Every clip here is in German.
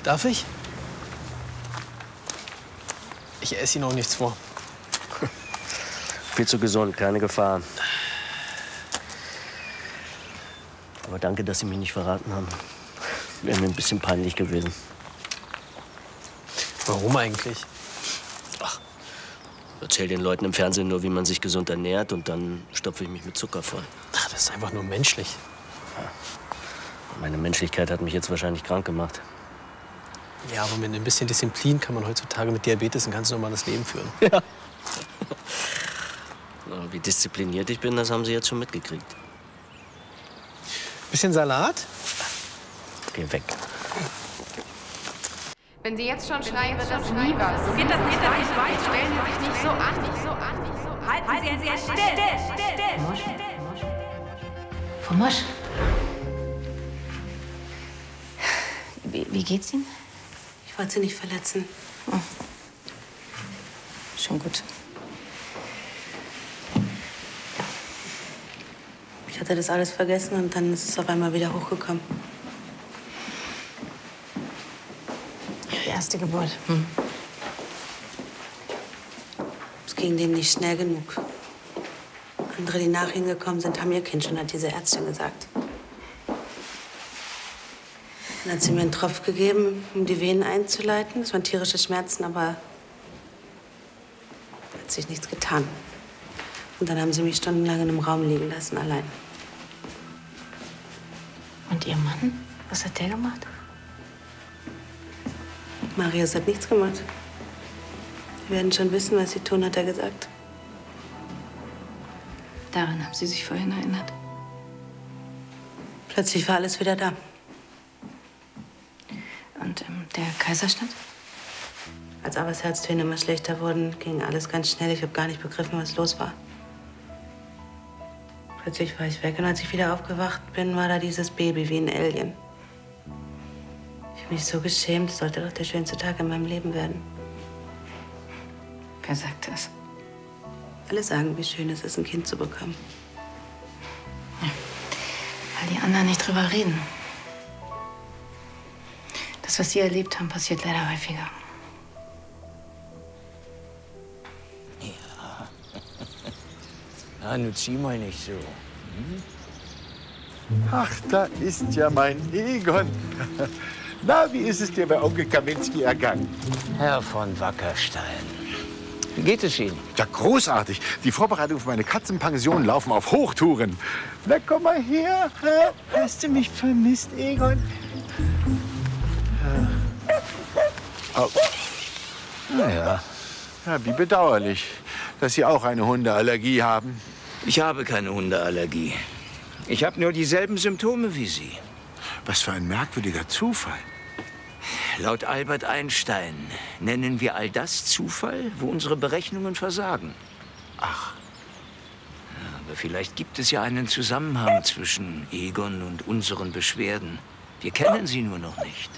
Darf ich? Ich esse Ihnen auch nichts vor. Viel zu gesund, keine Gefahr. Aber danke, dass Sie mich nicht verraten haben. Wäre mir ein bisschen peinlich gewesen. Warum eigentlich? Ach, erzähl den Leuten im Fernsehen nur, wie man sich gesund ernährt, und dann stopfe ich mich mit Zucker voll. Ach, das ist einfach nur menschlich. Meine Menschlichkeit hat mich jetzt wahrscheinlich krank gemacht. Ja, aber mit ein bisschen Disziplin kann man heutzutage mit Diabetes ein ganz normales Leben führen. Ja. Wie diszipliniert ich bin, das haben Sie jetzt schon mitgekriegt. Bisschen Salat? Geh weg. Wenn Sie jetzt schon schreien, wird das nie was. So geht das nicht weit. Stellen Sie sich nicht so an. Halten Sie still. Frau Mosch. Wie geht's Ihnen? Ich wollte Sie nicht verletzen. Oh. Schon gut. Ich hatte das alles vergessen und dann ist es auf einmal wieder hochgekommen. Ihre erste Geburt. Es ging denen nicht schnell genug. Andere, die nach ihnen gekommen sind, haben ihr Kind schon, hat diese Ärztin gesagt. Dann hat sie mir einen Tropf gegeben, um die Venen einzuleiten. Das waren tierische Schmerzen, aber da hat sich nichts getan. Und dann haben sie mich stundenlang in einem Raum liegen lassen, allein. Und Ihr Mann? Was hat der gemacht? Marius hat nichts gemacht. Sie werden schon wissen, was sie tun, hat er gesagt. Daran haben Sie sich vorhin erinnert. Plötzlich war alles wieder da. Und der Kaiserschnitt? Als Avas Herztöne immer schlechter wurden, ging alles ganz schnell. Ich habe gar nicht begriffen, was los war. Plötzlich war ich weg und als ich wieder aufgewacht bin, war da dieses Baby wie ein Alien. Ich habe mich so geschämt, es sollte doch der schönste Tag in meinem Leben werden. Wer sagt das? Alle sagen, wie schön es ist, ein Kind zu bekommen. Ja. Weil die anderen nicht drüber reden. Das, was Sie erlebt haben, passiert leider häufiger. Na, nun zieh mal nicht so. Ach, da ist ja mein Egon. Na, wie ist es dir bei Onkel Kaminski ergangen? Herr von Wackerstein, wie geht es Ihnen? Ja, großartig. Die Vorbereitungen für meine Katzenpension laufen auf Hochtouren. Na, komm mal her. Hast du mich vermisst, Egon? Oh. Naja. Ja, wie bedauerlich, dass Sie auch eine Hundeallergie haben. Ich habe keine Hundeallergie. Ich habe nur dieselben Symptome wie Sie. Was für ein merkwürdiger Zufall. Laut Albert Einstein nennen wir all das Zufall, wo unsere Berechnungen versagen. Ach. Ja, aber vielleicht gibt es ja einen Zusammenhang zwischen Egon und unseren Beschwerden. Wir kennen sie nur noch nicht.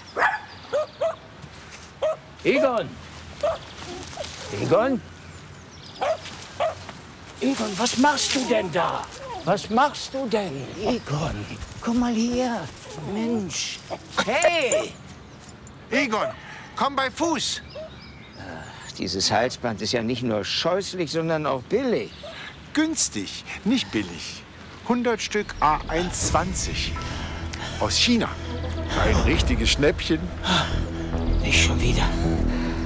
Egon! Egon? Egon, was machst du denn da? Was machst du denn? Egon, komm mal her. Mensch. Hey! Egon, komm bei Fuß. Dieses Halsband ist ja nicht nur scheußlich, sondern auch billig. Günstig, nicht billig. 100 Stück A120. Aus China. Ein richtiges Schnäppchen. Nicht schon wieder.